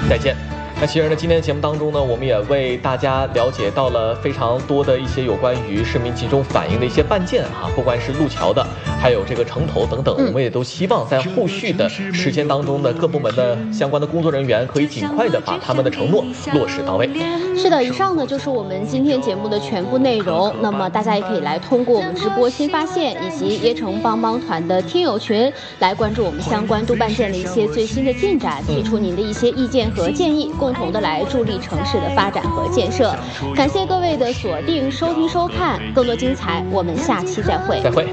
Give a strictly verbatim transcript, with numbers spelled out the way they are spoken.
再见。那其实呢，今天的节目当中呢，我们也为大家了解到了非常多的一些有关于市民集中反映的一些办件哈，不管是路桥的，还有这个城投等等，嗯、我们也都希望在后续的时间当中呢，各部门的相关的工作人员可以尽快的把他们的承诺落实到位。 是的，以上呢就是我们今天节目的全部内容。那么大家也可以来通过我们直播新发现以及椰城帮帮团的听友群来关注我们相关督办件的一些最新的进展，提出您的一些意见和建议，共同的来助力城市的发展和建设。感谢各位的锁定、收听、收看，更多精彩，我们下期再会。 再会。